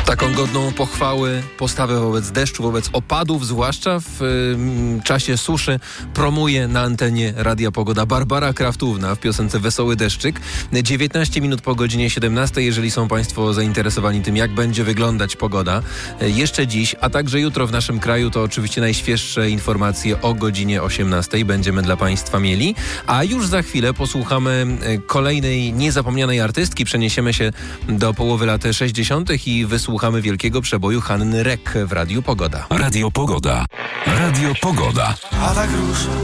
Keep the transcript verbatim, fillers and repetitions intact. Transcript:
Taką godną pochwały postawę wobec deszczu, wobec opadów, zwłaszcza w y, czasie suszy, promuje na antenie Radia Pogoda Barbara Kraftówna w piosence Wesoły Deszczyk. dziewiętnaście minut po godzinie siedemnastej, jeżeli są Państwo zainteresowani tym, jak będzie wyglądać pogoda y, jeszcze dziś, a także jutro w naszym kraju, to oczywiście najświeższe informacje o godzinie osiemnastej będziemy dla Państwa mieli. A już za chwilę posłuchamy y, kolejnej niezapomnianej artystki. Przeniesiemy się do połowy lat sześćdziesiątych i wysłuchamy Słuchamy wielkiego przeboju Hanny Rek w Radiu Pogoda. Radio Pogoda. Radio Pogoda. A tak rusz